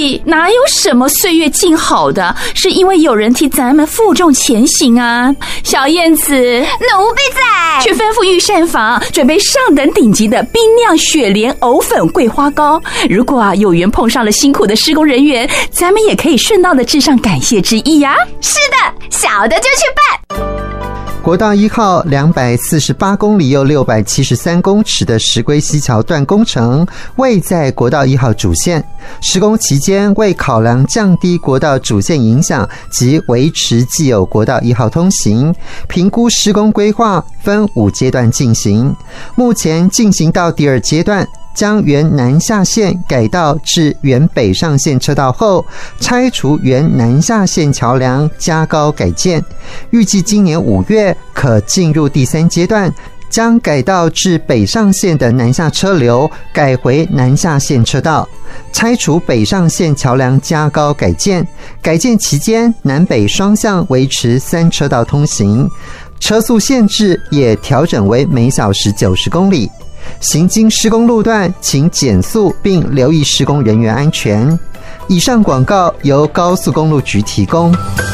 里哪有什么岁月静好的，是因为有人替咱们负重前行啊。小燕子， 奴婢在， 去吩咐御膳房准备上等顶级的冰酿雪莲藕粉桂花糕。如果有缘碰上了辛苦的施工人员，咱们也可以顺道的致上感谢之意呀。 是的，小的就去办。 国道1号248公里又673公尺的石龟溪桥段工程位在国道1号主线，施工期间为考量降低国道主线影响及维持既有国道1号通行，评估施工规划分5阶段进行，目前进行到第2阶段，将原南下线改道至原北上线车道后，拆除原南下线桥梁加高改建，预计今年5月可进入第3阶段，将改道至北上线的南下车流改回南下线车道，拆除北上线桥梁加高改建，改建期间南北双向维持3车道通行，车速限制也调整为每小时90公里。行经施工路段请减速并留意施工人员安全。以上广告由高速公路局提供。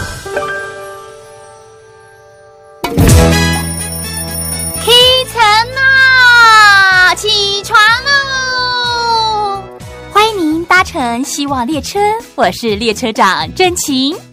起床啦，起床喽！ 欢迎您搭乘希望列车，我是列车长郑晴。